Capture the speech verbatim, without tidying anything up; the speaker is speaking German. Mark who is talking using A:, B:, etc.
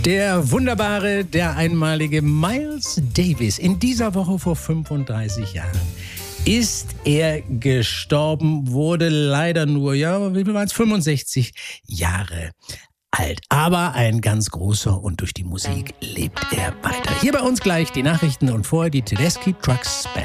A: Der wunderbare, der einmalige Miles Davis. In dieser Woche vor fünfunddreißig Jahren ist er gestorben, wurde leider nur, ja, wie viel waren es? fünfundsechzig Jahre alt. Aber ein ganz großer, und durch die Musik lebt er weiter. Hier bei uns gleich die Nachrichten und vorher die Tedeschi Trucks Band.